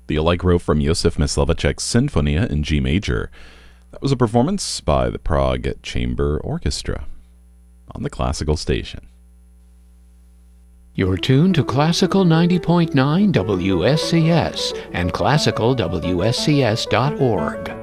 the Allegro from Josef Mysliveček's Sinfonia in G major. That was a performance by the Prague Chamber Orchestra on the Classical Station. You're tuned to Classical 90.9 WSCS and classicalwscs.org.